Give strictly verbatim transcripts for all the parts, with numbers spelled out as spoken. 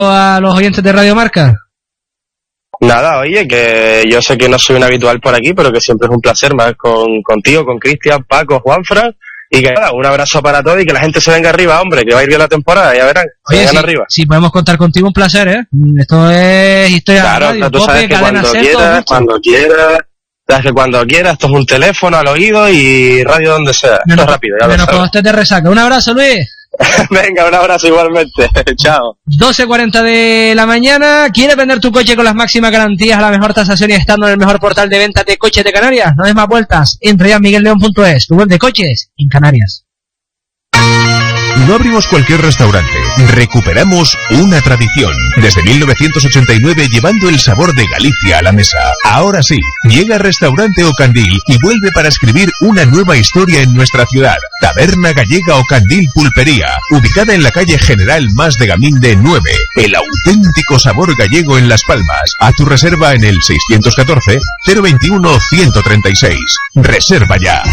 a los oyentes de Radio Marca? Nada, oye, que yo sé que no soy un habitual por aquí, pero que siempre es un placer más con contigo, con Cristian, Paco, Juanfran, y que nada, un abrazo para todos y que la gente se venga arriba, hombre, que va a ir bien la temporada, ya verán, Oye, vengan si, arriba. Si podemos contar contigo, un placer, ¿eh? Esto es historia claro, de radio, tú sabes Cope, que cuando Ser, quieras, cuando quieras, sabes que cuando quieras, esto es un teléfono al oído y radio donde sea, menos, esto es rápido, ya lo menos sabes. cuando estés de resaca. Un abrazo, Luis. Venga, un abrazo igualmente. Chao. doce cuarenta de la mañana. ¿Quieres vender tu coche con las máximas garantías a la mejor tasación y estando en el mejor portal de ventas de coches de Canarias? No des más vueltas. Entra ya en miguel león punto es, tu web de coches en Canarias. No abrimos cualquier restaurante, recuperamos una tradición. Desde mil novecientos ochenta y nueve llevando el sabor de Galicia a la mesa. Ahora sí, llega Restaurante Ocandil y vuelve para escribir una nueva historia en nuestra ciudad. Taberna Gallega Ocandil Pulpería, ubicada en la calle General Mas de Gaminde nueve. El auténtico sabor gallego en Las Palmas. Haz tu reserva en el seiscientos catorce, cero veintiuno, ciento treinta y seis. Reserva ya.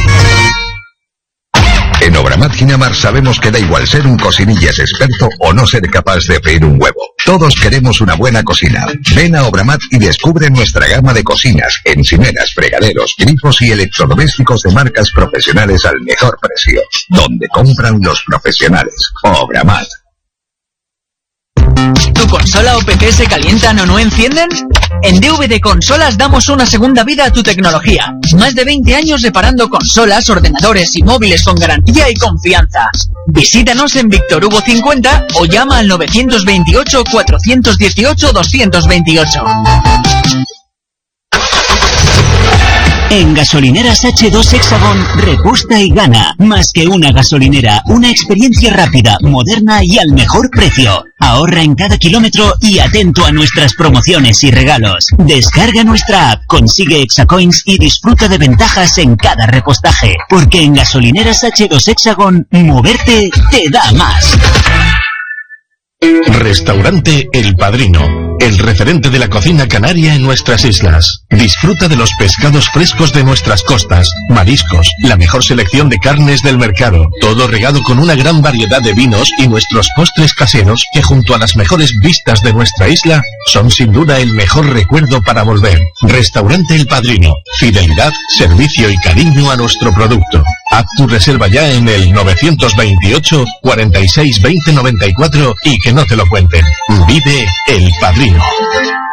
En Obramat Ginamar sabemos que da igual ser un cocinillas experto o no ser capaz de freír un huevo. Todos queremos una buena cocina. Ven a Obramat y descubre nuestra gama de cocinas, encimeras, fregaderos, grifos y electrodomésticos de marcas profesionales al mejor precio. Donde compran los profesionales. Obramat. ¿Tu consola o P C se calientan o no encienden? En D V D Consolas damos una segunda vida a tu tecnología. Más de veinte años reparando consolas, ordenadores y móviles con garantía y confianza. Visítanos en Víctor Hugo cincuenta o llama al nueve dos ocho, cuatro uno ocho, dos dos ocho. En Gasolineras hache dos Hexagon, repuesta y gana. Más que una gasolinera, una experiencia rápida, moderna y al mejor precio. Ahorra en cada kilómetro y atento a nuestras promociones y regalos. Descarga nuestra app, consigue Hexacoins y disfruta de ventajas en cada repostaje. Porque en Gasolineras hache dos Hexagon, moverte te da más. Restaurante El Padrino, el referente de la cocina canaria en nuestras islas. Disfruta de los pescados frescos de nuestras costas, mariscos, la mejor selección de carnes del mercado, todo regado con una gran variedad de vinos y nuestros postres caseros que junto a las mejores vistas de nuestra isla son sin duda el mejor recuerdo para volver. Restaurante El Padrino, fidelidad, servicio y cariño a nuestro producto. Haz tu reserva ya en el nueve dos ocho, cuarenta y seis, veinte, noventa y cuatro y que no te lo cuenten. Vive El Padrino.